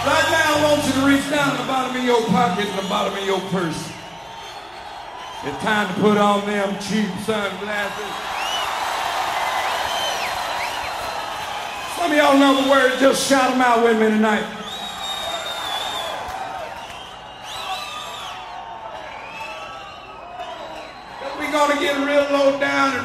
Right now, I want you to reach down to the bottom of your pocket and the bottom of your purse. It's time to put on them cheap sunglasses. Some of y'all know the words, just shout them out with me tonight. We're gonna get real low down and